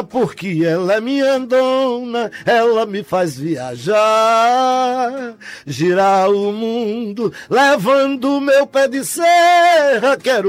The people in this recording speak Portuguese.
dona, porque ela é minha dona, ela me faz viajar, girar o mundo, levando meu pé de serra, quero